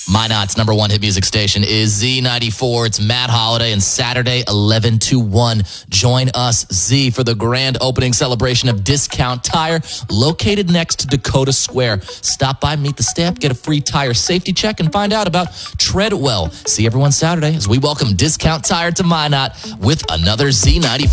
Minot's number one hit music station is Z94. It's Matt Holiday and Saturday 11 to 1. Join us, Z, for the grand opening celebration of Discount Tire, located next to Dakota Square. Stop by, meet the staff, get a free tire safety check, and find out about Treadwell. See everyone Saturday as we welcome Discount Tire to Minot with another Z94.